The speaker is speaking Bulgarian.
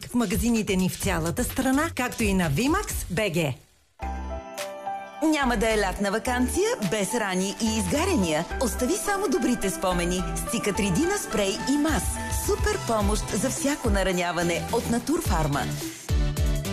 в магазините ни в цялата страна, както и на VMAX BG. Няма да е лятна ваканция без рани и изгаряния. Остави само добрите спомени с Цикатридина спрей и мас. Супер помощ за всяко нараняване от Натурфарма.